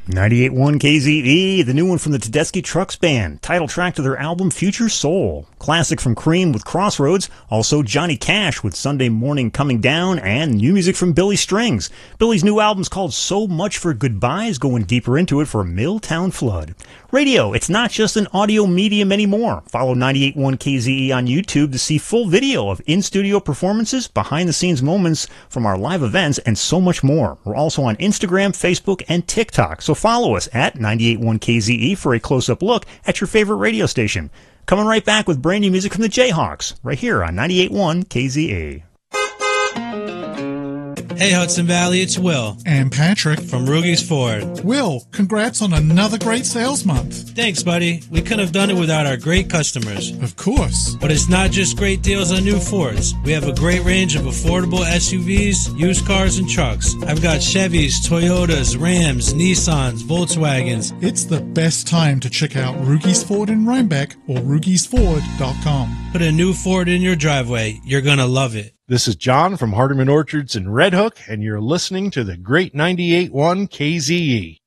98.1 KZE, the new one from the Tedeschi Trucks Band, title track to their album Future Soul. Classic from Cream with Crossroads, also Johnny Cash with Sunday Morning Coming Down, and new music from Billy Strings. Billy's new album's called So Much for Goodbyes, going deeper into it for Milltown Flood. Radio, it's not just an audio medium anymore. Follow 98.1 KZE on YouTube to see full video of in-studio performances, behind-the-scenes moments from our live events, and so much more. We're also on Instagram, Facebook, and TikTok, so follow us at 98.1 KZE for a close-up look at your favorite radio station. Coming right back with brand new music from the Jayhawks, right here on 98.1 KZE. Hey Hudson Valley, it's Will. And Patrick. From Rugy's Ford. Will, congrats on another great sales month. Thanks, buddy. We couldn't have done it without our great customers. Of course. But it's not just great deals on new Fords. We have a great range of affordable SUVs, used cars, and trucks. I've got Chevys, Toyotas, Rams, Nissans, Volkswagens. It's the best time to check out Rugy's Ford in Rhinebeck or Rugy'sFord.com. Put a new Ford in your driveway. You're going to love it. This is John from Hardeman Orchards in Red Hook, and you're listening to the great 98.1 KZE.